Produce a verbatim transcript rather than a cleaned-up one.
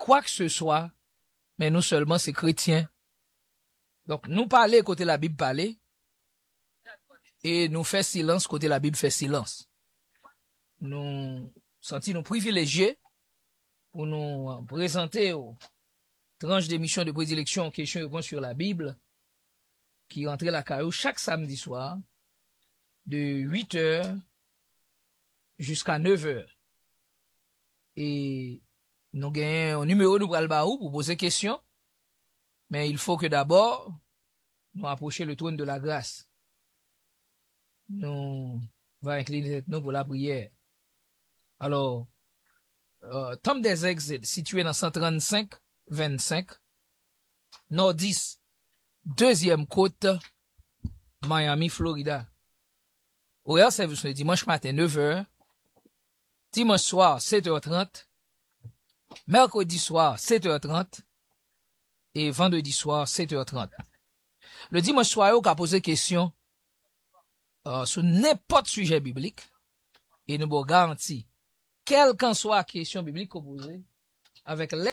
quoi que ce soit, mais nous seulement c'est chrétiens. Donc, nous parler côté la Bible parler, et nous faire silence côté la Bible fait silence. Nous sentis nous privilégiés pour nous présenter aux tranches d'émission de prédilection questions et réponses sur la Bible, qui rentrait la carrière chaque samedi soir, de huit heures jusqu'à neuf heures. Et nous gagnons un numéro de Bralbaou pour poser question, mais il faut que d'abord, nous approchions le trône de la grâce. Nous va incliner nous pour la prière. Alors, euh, Tom des Ex situé dans cent trente-cinq vingt-cinq, Nord dix, deuxième côte, Miami, Florida. Horaire service le dimanche matin neuf heures, dimanche soir sept heures trente, mercredi soir sept heures trente et vendredi soir sept heures trente. Le dimanche soir, on a posé question euh, sur n'importe sujet biblique et nous vous garantis, quelle qu'en soit la question biblique posée, avec les